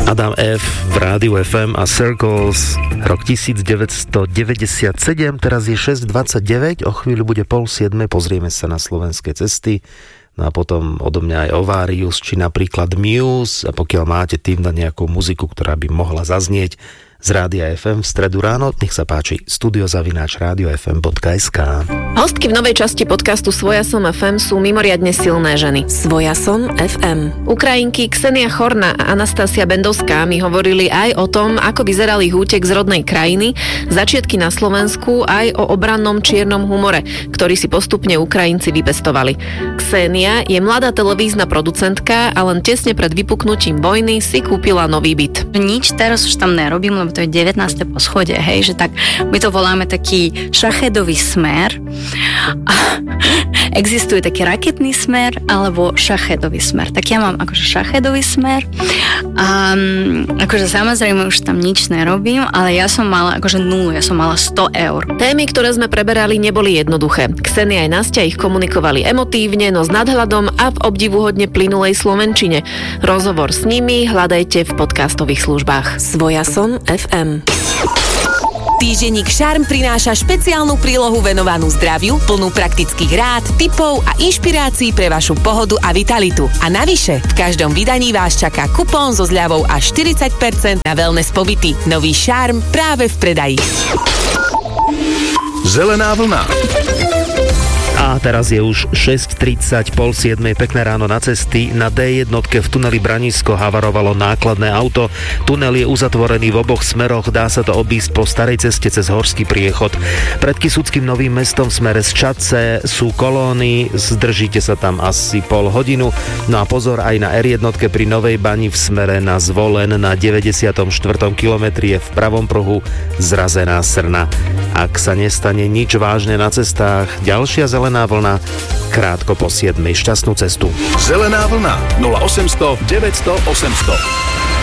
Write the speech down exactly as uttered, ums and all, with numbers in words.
Adam F. v Rádiu ef em a Circles, rok devätnásťstodeväťdesiatsedem, teraz je šesť dvadsaťdeväť, o chvíľu bude pol siedme, pozrieme sa na slovenské cesty, no a potom odo mňa aj Ovarius, či napríklad Muse, a pokiaľ máte tým na nejakú muziku, ktorá by mohla zaznieť z Rádia ef em v stredu ráno, nech sa páči, studio zavináč rádio ef em bodka es ká. Hostky v novej časti podcastu Svoja som ef em sú mimoriadne silné ženy. Svoja som ef em. Ukrajinky Ksenia Chorná a Anastasia Bendovská mi hovorili aj o tom, ako vyzeral ich útek z rodnej krajiny, začiatky na Slovensku, aj o obrannom čiernom humore, ktorý si postupne Ukrajinci vypestovali. Ksenia je mladá televízna producentka a len tesne pred vypuknutím vojny si kúpila nový byt. Nič teraz už tam nerobím, lebo to je devätnáste poschodie, hej, že tak my to voláme taký šachedový smer. A existuje taký raketný smer alebo šachedový smer. Tak ja mám akože šachedový smer a akože samozrejme už tam nič nerobím, ale ja som mala akože nulu, ja som mala sto eur. Témy, ktoré sme preberali, neboli jednoduché. Ksenia aj Nastia ich komunikovali emotívne, no s nadhľadom a v obdivuhodne plynulej slovenčine. Rozhovor s nimi hľadajte v podcastových službách. Svoja som ef em. Týždenník Šarm prináša špeciálnu prílohu venovanú zdraviu, plnú praktických rád, tipov a inšpirácií pre vašu pohodu a vitalitu. A navyše, v každom vydaní vás čaká kupón so zľavou až štyridsať percent na wellness pobyty. Nový Šarm práve v predaji. Zelená vlna. A teraz je už šesť tridsať, pol siedmej, pekné ráno na cesty. Na dé jedna v tuneli Branisko havarovalo nákladné auto. Tunel je uzatvorený v oboch smeroch, dá sa to obísť po starej ceste cez horský priechod. Pred Kysuckým Novým Mestom v smere z Čadce sú kolóny, zdržíte sa tam asi pol hodinu. No a pozor aj na er jedna pri Novej Bani v smere na Zvolen, na deväťdesiatom štvrtom kilometri je v pravom pruhu zrazená srna. Ak sa nestane nič vážne na cestách, ďalšia zelená vlna krátko po siedmej. Šťastnú cestu. Zelená vlna nula osemsto deväťsto osemsto.